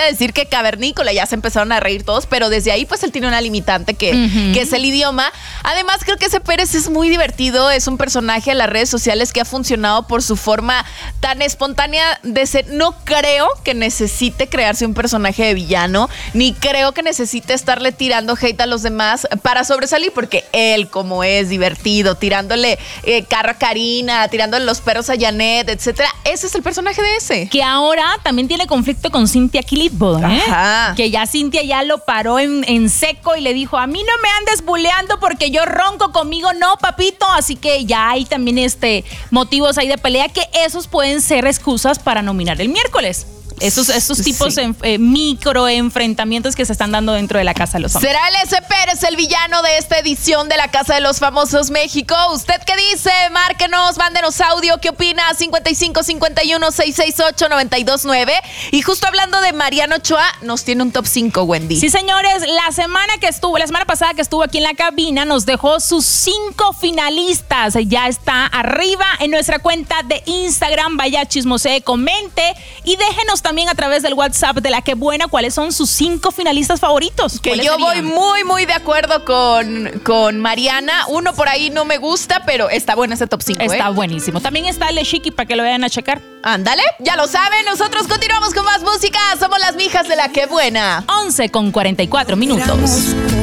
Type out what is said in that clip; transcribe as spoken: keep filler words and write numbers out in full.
decir que cavernícola, ya se empezaron a reír todos, pero desde ahí pues él tiene una limitante que, uh-huh. que es el idioma. Además, creo que ese Pérez es muy divertido, es un personaje en las redes sociales que ha funcionado por su forma tan espontánea de ser. No creo que necesite crearse un personaje de villano, ni creo que necesite estarle tirando hate a los demás para sobresalir, porque él, como es divertido, tirándole eh, carro a Karina, tirándole los perros a Janet, etcétera, ese es el personaje de ese. Que ahora también tiene conflicto con Cynthia Clitbo, ¿eh? Ajá. Que ya Cynthia ya lo paró en, en seco y le dijo, a mí no me andes buleando porque yo ronco, conmigo no, papito. Así que ya hay también este, motivos ahí de pelea, que esos pueden ser excusas para nominar el miércoles. Esos, esos tipos sí. de eh, micro enfrentamientos que se están dando dentro de la Casa de los Famosos. ¿Será el ese Pérez el villano de esta edición de la Casa de los Famosos México? ¿Usted qué dice? Márquenos, mándenos audio. ¿Qué opina? cincuenta y cinco cincuenta y uno seiscientos sesenta y ocho noventa y dos nueve. Y justo hablando de Mariana Ochoa, nos tiene un top cinco, Wendy. Sí, señores, la semana que estuvo, la semana pasada que estuvo aquí en la cabina, nos dejó sus cinco finalistas. Ya está arriba en nuestra cuenta de Instagram. Vaya, chismosee, comente y déjenos también a través del WhatsApp de La Qué Buena cuáles son sus cinco finalistas favoritos. Que yo serían? voy muy, muy de acuerdo con, con Mariana. Uno por ahí no me gusta, pero está bueno ese top cinco. Está ¿eh? buenísimo. También está el de Chiqui para que lo vayan a checar. Ándale, ya lo saben. Nosotros continuamos con más música. Somos las mijas de La Qué Buena. once con cuarenta y cuatro minutos.